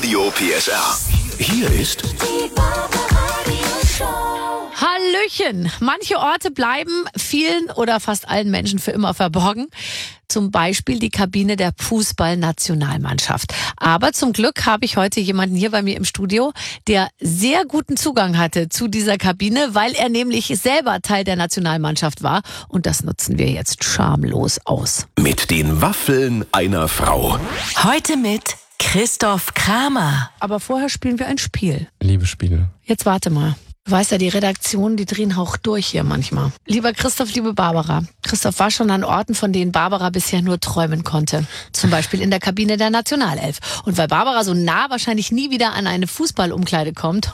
Radio PSR. Hier ist Die Barbaradio-Show. Hallöchen! Manche Orte bleiben vielen oder fast allen Menschen für immer verborgen. Zum Beispiel die Kabine der Fußballnationalmannschaft. Aber zum Glück habe ich heute jemanden hier bei mir im Studio, der sehr guten Zugang hatte zu dieser Kabine, weil er nämlich selber Teil der Nationalmannschaft war. Und das nutzen wir jetzt schamlos aus. mit den Waffeln einer Frau. Heute mit Christoph Kramer. Aber vorher spielen wir ein Spiel. Liebe Spiele. Jetzt warte mal. Du weißt ja, die Redaktionen, die drehen Hauch durch hier manchmal. Lieber Christoph, liebe Barbara. Christoph war schon an Orten, von denen Barbara bisher nur träumen konnte. Zum Beispiel in der Kabine der Nationalelf. Und weil Barbara so nah wahrscheinlich nie wieder an eine Fußballumkleide kommt,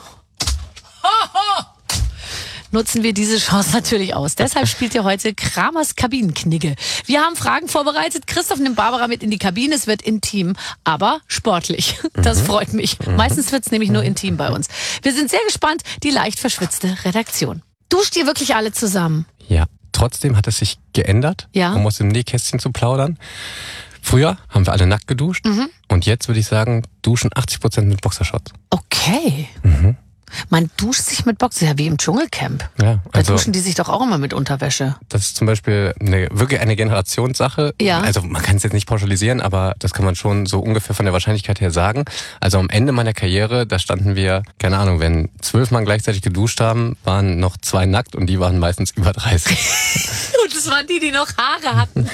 nutzen wir diese Chance natürlich aus. Deshalb spielt ihr heute Kramers Kabinenknigge. Wir haben Fragen vorbereitet. Christoph nimmt Barbara mit in die Kabine. Es wird intim, aber sportlich. Das freut mich. Meistens wird's nämlich nur intim bei uns. Wir sind sehr gespannt. Die leicht verschwitzte Redaktion. Duscht ihr wirklich alle zusammen? Ja, trotzdem hat es sich geändert, Ja. um aus dem Nähkästchen zu plaudern. Früher haben wir alle nackt geduscht und jetzt würde ich sagen, duschen 80% mit Boxershorts. Okay. Man duscht sich mit Boxen, ja wie im Dschungelcamp. Ja, Da also duschen die sich doch auch immer mit Unterwäsche. das ist zum Beispiel wirklich eine Generationssache. Ja. Also man kann es jetzt nicht pauschalisieren, aber das kann man schon so ungefähr von der Wahrscheinlichkeit her sagen. Also am Ende meiner Karriere, da standen wir, keine Ahnung, wenn 12 Mann gleichzeitig geduscht haben, waren noch 2 nackt und die waren meistens über 30. Und das waren die noch Haare hatten.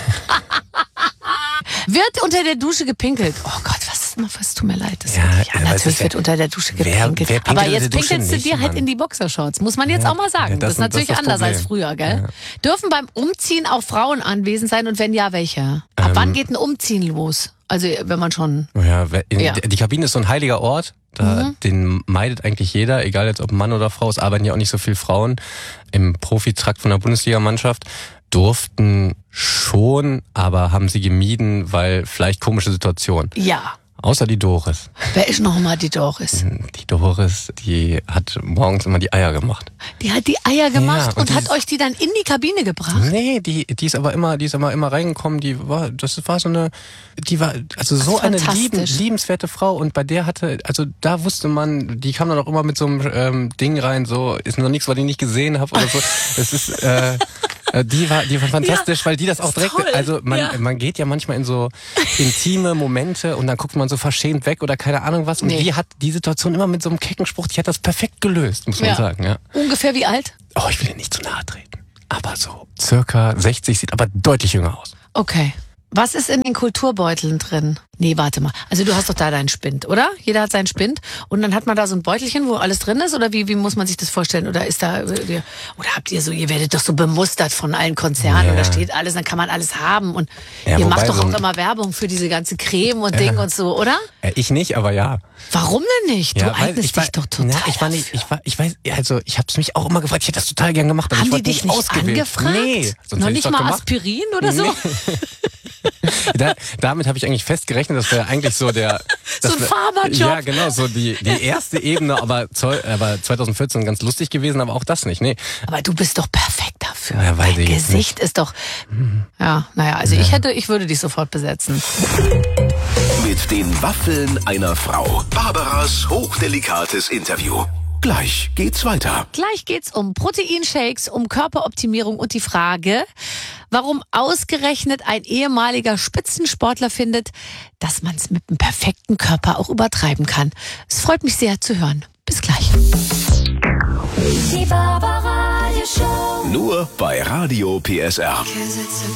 Wird unter der Dusche gepinkelt? Oh Gott, was tut mir leid. Das Ja, wirklich, aber es natürlich ist ja- wird unter der Dusche wer gepinkelt. pinkelt Aber unter jetzt der Dusche pinkelst du nicht, dir halt Mann? in die Boxershorts. Muss man jetzt auch mal sagen. Ja, das ist natürlich das anders als Problem. früher, gell? Ja. Dürfen beim Umziehen auch Frauen anwesend sein und wenn ja, welche? Ab wann geht ein Umziehen los? Also wenn man schon... Ja, Ja. die Kabine ist so ein heiliger Ort. Den meidet eigentlich jeder, egal jetzt ob Mann oder Frau. Es arbeiten ja auch nicht so viele Frauen im Profitrakt von der Bundesligamannschaft. Durften schon, aber haben sie gemieden, weil vielleicht komische Situation. Ja. Außer die Doris. Wer ist noch mal die Doris? Die Doris, die hat morgens immer die Eier gemacht. Die hat die Eier gemacht und und hat die- euch die dann in die Kabine gebracht? Nee, die ist aber immer reingekommen. Die war also so eine fantastisch. liebenswerte Frau und bei der da wusste man, die kam dann auch immer mit so einem Ding rein, so ist noch nichts, was ich nicht gesehen habe oder so. Das ist die war fantastisch, weil die das auch direkt, toll. also Ja. man geht ja manchmal in so intime Momente und dann guckt man so verschämt weg oder keine Ahnung was und Nee. die hat die Situation immer mit so einem kecken Spruch, die hat das perfekt gelöst, muss man Ja. sagen, ja. Ungefähr wie alt? Oh, ich will dir nicht zu nahe treten. Aber so circa 60, sieht aber deutlich jünger aus. Okay. Was ist in den Kulturbeuteln drin? Nee, warte mal. Also du hast doch da deinen Spind, oder? Jeder hat seinen Spind. Und dann hat man da so ein Beutelchen, wo alles drin ist? Oder wie muss man sich das vorstellen? Oder ist da, oder habt ihr so, ihr werdet doch so bemustert von allen Konzernen Ja. und da steht alles, dann kann man alles haben. Und Ja, ihr wobei macht doch so auch ein- immer Werbung für diese ganze Creme und Ding und so, oder? Ich nicht, aber ja. Warum denn nicht? Du weil eignest dich doch total. Ich weiß, also ich hab's mich auch immer gefragt, ich hätte das total gern gemacht, aber Haben ich die wollte dich nicht nicht ausgewählt. angefragt? Nee, sonst Noch hätte ich's nicht doch mal gemacht. Aspirin oder so? Damit habe ich eigentlich fest gerechnet, das wäre eigentlich so der... So ein das wär- Farmerjob. Ja, genau, so die erste Ebene, aber 2014 ganz lustig gewesen, aber auch das nicht, nee. Aber du bist doch perfekt dafür. Ja, weiß Dein ich jetzt Gesicht ist doch... Ja, naja, also ich würde dich sofort besetzen. Mit den Waffeln einer Frau. Barbaras hochdelikates Interview. Gleich geht's weiter. Gleich geht's um Proteinshakes, um Körperoptimierung und die Frage, warum ausgerechnet ein ehemaliger Spitzensportler findet, dass man es mit einem perfekten Körper auch übertreiben kann. Es freut mich sehr zu hören. Bis gleich. Die Barbaradio-Show. Nur bei Radio PSR.